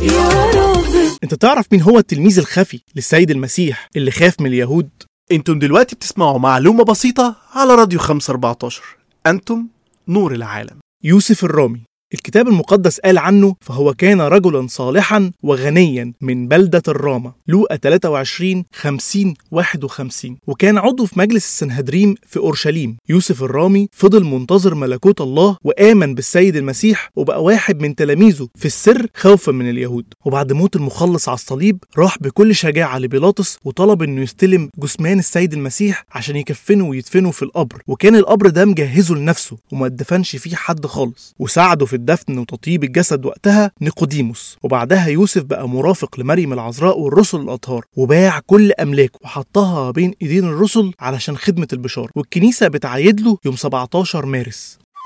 يا رب. انت تعرف مين هو التلميذ الخفي للسيد المسيح اللي خاف من اليهود؟ انتم دلوقتي بتسمعوا معلومة بسيطة على راديو 514. انتم نور العالم. يوسف الرامي الكتاب المقدس قال عنه فهو كان رجلا صالحا وغنيا من بلدة الرامة، لوقا 23:50-51، وكان عضو في مجلس السنهدريم في أورشليم. يوسف الرامي فضل منتظر ملكوت الله وآمن بالسيد المسيح وبقى واحد من تلاميذه في السر خوفا من اليهود. وبعد موت المخلص على الصليب راح بكل شجاعة لبيلاطس وطلب انه يستلم جثمان السيد المسيح عشان يكفنه ويدفنه في القبر، وكان القبر ده مجهزه لنفسه وما اتدفنش فيه حد خالص، وساعده في الدفن وتطيب الجسد وقتها نيقوديموس. وبعدها يوسف بقى مرافق لمريم العذراء والرسل الأطهار، وباع كل أملاكه وحطها بين إيدين الرسل علشان خدمة البشارة. والكنيسة بتعيد له يوم 17 مارس.